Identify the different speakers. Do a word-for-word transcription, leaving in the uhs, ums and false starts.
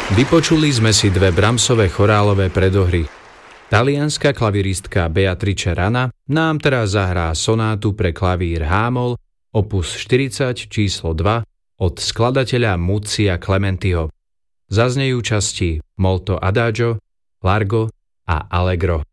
Speaker 1: Vypočuli sme si dve Brahmsove chorálové predohry. Talianska klaviristka Beatrice Rana nám teraz zahrá sonátu pre klavír H-moll opus štyridsať číslo dva od skladateľa Muzia Clementiho. Zaznejú časti Molto Adagio, Largo a Allegro.